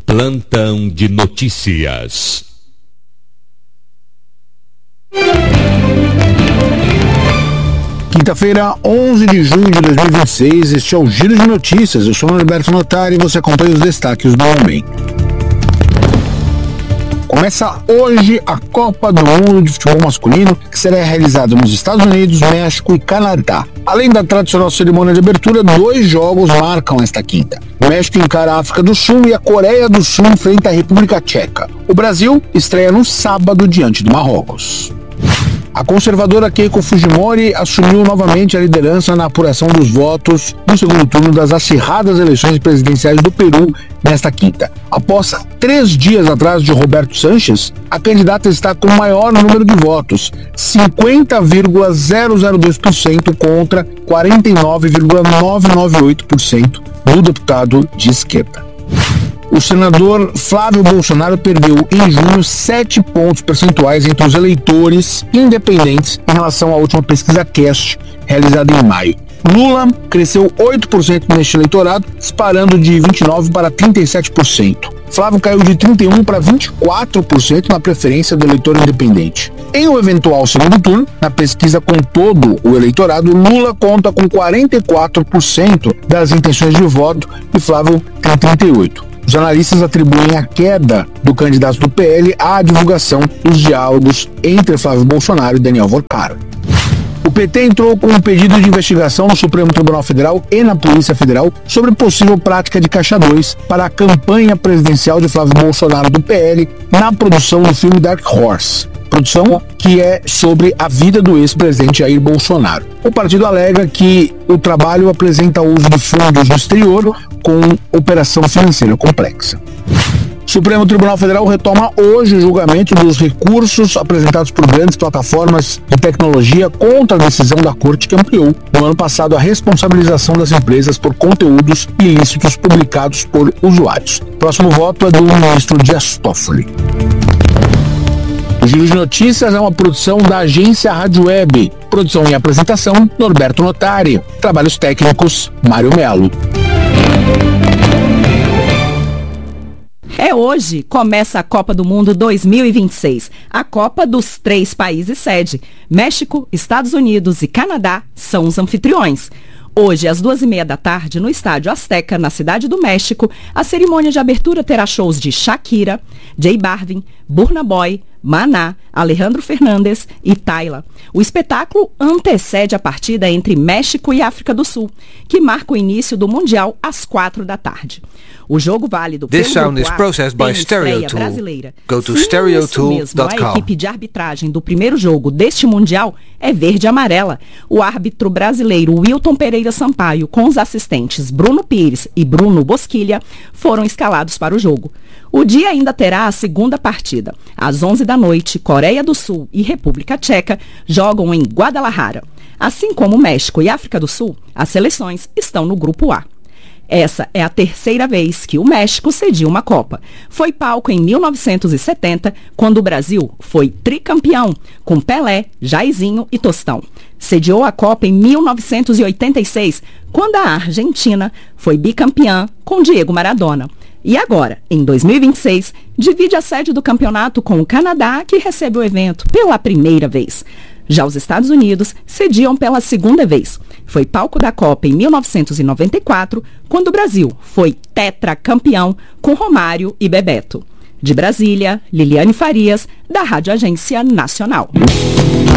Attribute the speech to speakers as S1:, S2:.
S1: Plantão de notícias.
S2: Quinta-feira, 11 de junho de 2026, este é o Giro de Notícias. Eu sou o Norberto Notari e você acompanha os destaques do momento. Começa hoje a Copa do Mundo de Futebol Masculino, que será realizada nos Estados Unidos, México e Canadá. Além da tradicional cerimônia de abertura, 2 jogos marcam esta quinta. O México encara a África do Sul e a Coreia do Sul enfrenta a República Tcheca. O Brasil estreia no sábado diante do Marrocos. A conservadora Keiko Fujimori assumiu novamente a liderança na apuração dos votos no segundo turno das acirradas eleições presidenciais do Peru nesta quinta. Após 3 dias atrás de Roberto Sanches, a candidata está com o maior número de votos, 50,002% contra 49,998% do deputado de esquerda. O senador Flávio Bolsonaro perdeu em junho 7 pontos percentuais entre os eleitores independentes em relação à última pesquisa CAST, realizada em maio. Lula cresceu 8% neste eleitorado, disparando de 29% para 37%. Flávio caiu de 31% para 24% na preferência do eleitor independente. Em um eventual segundo turno, na pesquisa com todo o eleitorado, Lula conta com 44% das intenções de voto e Flávio tem 38%. Os analistas atribuem a queda do candidato do PL à divulgação dos diálogos entre Flávio Bolsonaro e Daniel Volcaro. O PT entrou com um pedido de investigação no Supremo Tribunal Federal e na Polícia Federal sobre possível prática de caixa 2 para a campanha presidencial de Flávio Bolsonaro do PL na produção do filme Dark Horse. Produção que é sobre a vida do ex-presidente Jair Bolsonaro. O partido alega que o trabalho apresenta o uso de fundos no exterior com operação financeira complexa. O Supremo Tribunal Federal retoma hoje o julgamento dos recursos apresentados por grandes plataformas de tecnologia contra a decisão da Corte que ampliou no ano passado a responsabilização das empresas por conteúdos ilícitos publicados por usuários. O próximo voto é do ministro Dias Toffoli. O Giro de Notícias é uma produção da agência Rádio Web. Produção e apresentação, Norberto Notari. Trabalhos técnicos, Mário Melo.
S3: Hoje começa a Copa do Mundo 2026. A Copa dos 3 países sede. México, Estados Unidos e Canadá são os anfitriões. Hoje, às 2h30 da tarde, no Estádio Azteca, na Cidade do México, a cerimônia de abertura terá shows de Shakira, J Balvin, Burna Boy, Maná, Alejandro Fernandes e Tayla. O espetáculo antecede a partida entre México e África do Sul, que marca o início do Mundial às 4 da tarde. O jogo válido pelo Grupo A tem estreia brasileira.
S1: Go to
S3: Sim,
S1: stereotool.com.
S3: isso mesmo, a equipe de arbitragem do primeiro jogo deste Mundial é verde e amarela. O árbitro brasileiro Wilton Pereira Sampaio, com os assistentes Bruno Pires e Bruno Bosquilha, foram escalados para o jogo. O dia ainda terá a segunda partida. Às 11 da noite, Coreia do Sul e República Tcheca jogam em Guadalajara. Assim como México e África do Sul, as seleções estão no Grupo A. Essa é a terceira vez que o México cedia uma Copa. Foi palco em 1970, quando o Brasil foi tricampeão, com Pelé, Jairzinho e Tostão. Sediou a Copa em 1986, quando a Argentina foi bicampeã com Diego Maradona. E agora, em 2026, divide a sede do campeonato com o Canadá, que recebe o evento pela primeira vez. Já os Estados Unidos cediam pela segunda vez. Foi palco da Copa em 1994, quando o Brasil foi tetracampeão com Romário e Bebeto. De Brasília, Liliane Farias, da Rádio Agência Nacional.